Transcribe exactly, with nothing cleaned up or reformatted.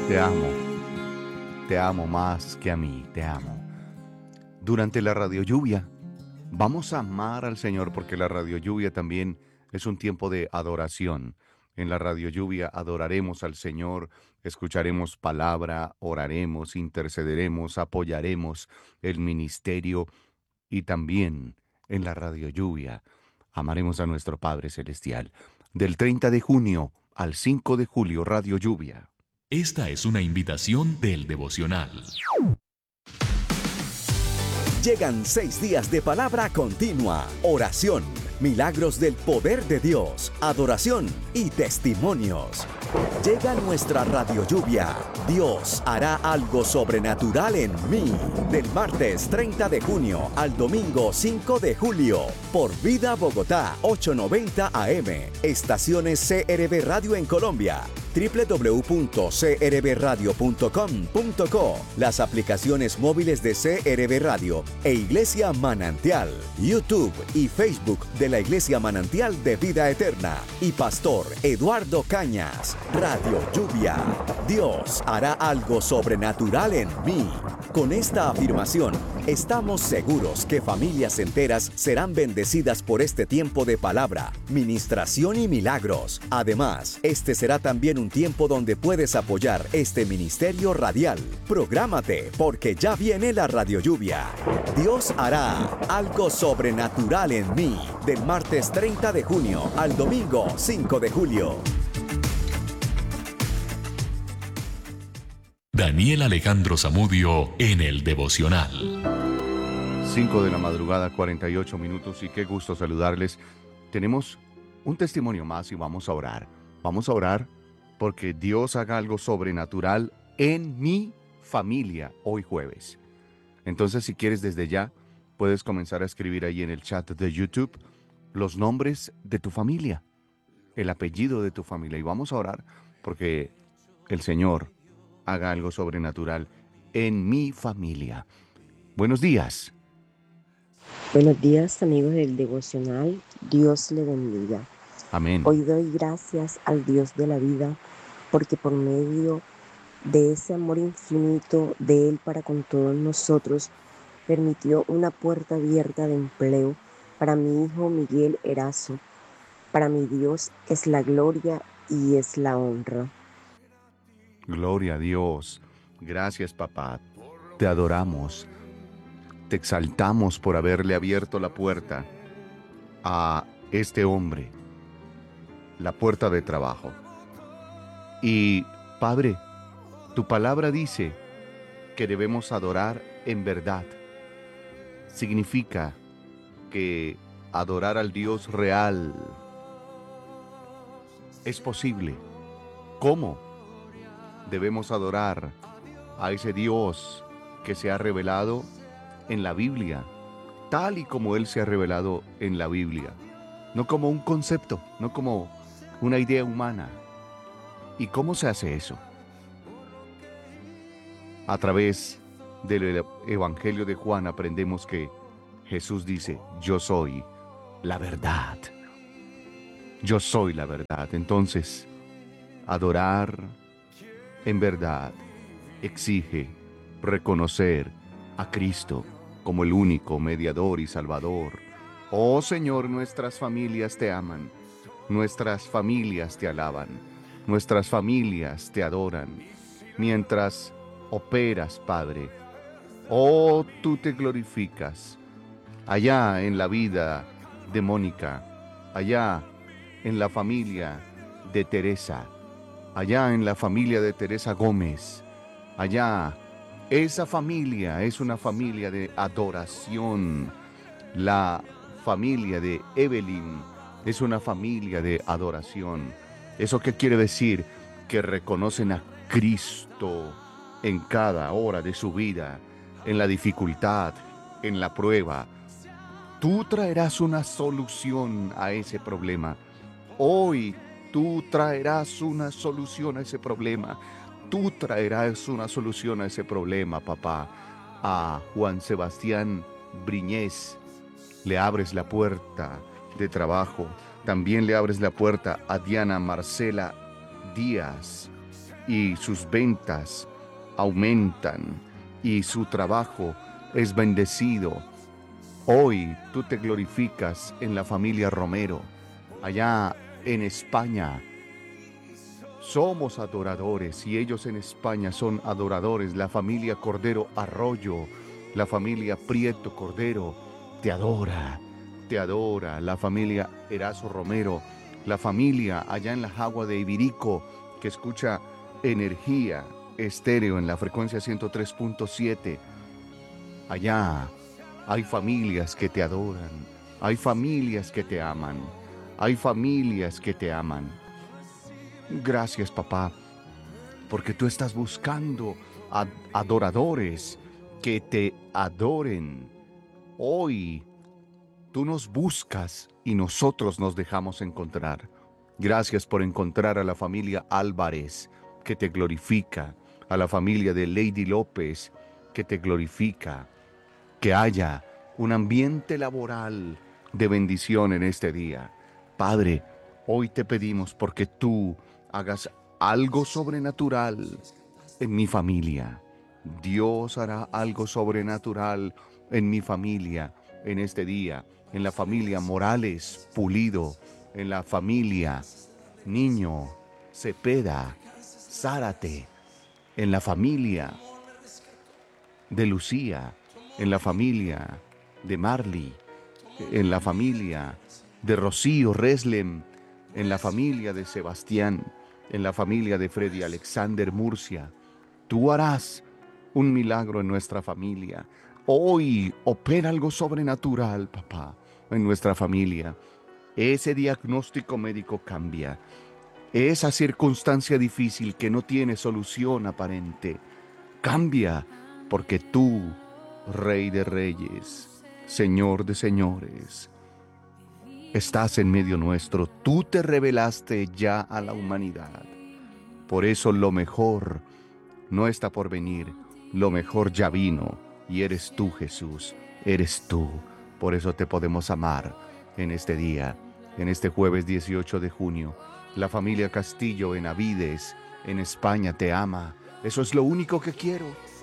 Te amo, te amo más que a mí, te amo. Durante la radio lluvia, vamos a amar al Señor porque la radio lluvia también es un tiempo de adoración. En la radio lluvia adoraremos al Señor, escucharemos palabra, oraremos, intercederemos, apoyaremos el ministerio y también en la radio lluvia amaremos a nuestro Padre Celestial. Del treinta de junio al cinco de julio, radio lluvia. Esta es una invitación del devocional. Llegan seis días de palabra continua, oración, milagros del poder de Dios, adoración y testimonios. Llega nuestra radio lluvia. Dios hará algo sobrenatural en mí. Del martes treinta de junio al domingo cinco de julio. Por Vida Bogotá, ochocientos noventa A M. Estaciones C R B Radio en Colombia. doble u doble u doble u punto c r b radio punto com punto co. Las aplicaciones móviles de C R B Radio e Iglesia Manantial. YouTube y Facebook de la Iglesia Manantial de Vida Eterna. Y Pastor Eduardo Cañas. Radio Lluvia. Dios hará algo sobrenatural en mí. Con esta afirmación, estamos seguros que familias enteras serán bendecidas por este tiempo de palabra, ministración y milagros. Además, este será también un tiempo donde puedes apoyar este ministerio radial. Prográmate, porque ya viene la radio lluvia. Dios hará algo sobrenatural en mí. Del martes treinta de junio al domingo cinco de julio. Daniel Alejandro Zamudio en el devocional. cinco de la madrugada, cuarenta y ocho minutos, y qué gusto saludarles. Tenemos un testimonio más y vamos a orar. Vamos a orar porque Dios haga algo sobrenatural en mi familia hoy jueves. Entonces, si quieres desde ya, puedes comenzar a escribir ahí en el chat de YouTube los nombres de tu familia, el apellido de tu familia, y vamos a orar porque el Señor haga algo sobrenatural en mi familia. Buenos días. Buenos días, amigos del devocional. Dios le bendiga. Amén. Hoy doy gracias al Dios de la vida porque por medio de ese amor infinito de Él para con todos nosotros permitió una puerta abierta de empleo para mi hijo Miguel Erazo. Para mi Dios es la gloria y es la honra. Gloria a Dios. Gracias, papá. Te adoramos. Te exaltamos por haberle abierto la puerta a este hombre, la puerta de trabajo. Y, Padre, tu palabra dice que debemos adorar en verdad. Significa que adorar al Dios real es posible. ¿Cómo? Debemos adorar a ese Dios que se ha revelado en la Biblia, tal y como Él se ha revelado en la Biblia, no como un concepto, no como una idea humana. ¿Y cómo se hace eso? A través del Evangelio de Juan aprendemos que Jesús dice: yo soy la verdad. Yo soy la verdad. Entonces, adorar en verdad exige reconocer a Cristo como el único mediador y salvador. Oh Señor, nuestras familias te aman, nuestras familias te alaban, nuestras familias te adoran, mientras operas, Padre. Oh, tú te glorificas allá en la vida de Mónica, allá en la familia de Teresa, allá en la familia de Teresa Gómez, allá. Esa familia es una familia de adoración. La familia de Evelyn es una familia de adoración. ¿Eso qué quiere decir? Que reconocen a Cristo en cada hora de su vida, en la dificultad, en la prueba. Tú traerás una solución a ese problema. Hoy tú traerás una solución a ese problema. Tú traerás una solución a ese problema, papá. A Juan Sebastián Briñez le abres la puerta de trabajo. También le abres la puerta a Diana Marcela Díaz. y sus ventas aumentan y su trabajo es bendecido. Hoy tú te glorificas en la familia Romero. Allá en España somos adoradores y ellos en España son adoradores. La familia Cordero Arroyo, la familia Prieto Cordero, te adora, te adora. La familia Erazo Romero, la familia allá en la Jagua de Ibirico, que escucha Energía Estéreo en la frecuencia ciento tres punto siete. Allá hay familias que te adoran, hay familias que te aman, hay familias que te aman. Gracias, papá, porque tú estás buscando ad- adoradores que te adoren. Hoy tú nos buscas y nosotros nos dejamos encontrar. Gracias por encontrar a la familia Álvarez, que te glorifica, a la familia de Lady López, que te glorifica. Que haya un ambiente laboral de bendición en este día. Padre, hoy te pedimos porque tú hagas algo sobrenatural en mi familia. Dios hará algo sobrenatural en mi familia en este día, en la familia Morales Pulido, en la familia Niño Cepeda Zárate, en la familia de Lucía, en la familia de Marley, en la familia de Rocío Reslem, en la familia de Sebastián, en la familia de Freddy Alexander Murcia. Tú harás un milagro en nuestra familia. Hoy opera algo sobrenatural, papá, en nuestra familia. Ese diagnóstico médico cambia. Esa circunstancia difícil que no tiene solución aparente, cambia, porque tú, Rey de Reyes, Señor de Señores, estás en medio nuestro. Tú te revelaste ya a la humanidad. Por eso lo mejor no está por venir. Lo mejor ya vino. Y eres tú, Jesús. Eres tú. Por eso te podemos amar en este día, en este jueves dieciocho de junio. La familia Castillo en Avides, en España, te ama. Eso es lo único que quiero.